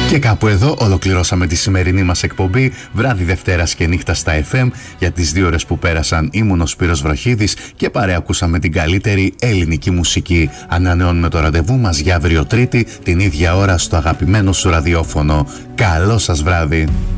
Και κάπου εδώ ολοκληρώσαμε τη σημερινή μας εκπομπή βράδυ Δευτέρας και νύχτα στα FM. Για τις 2 ώρες που πέρασαν ήμουν ο Σπύρος Βροχίδης και παρεακούσαμε την καλύτερη ελληνική μουσική. Ανανεώνουμε το ραντεβού μας για αύριο Τρίτη την ίδια ώρα στο αγαπημένο σου ραδιόφωνο. Καλό σας βράδυ.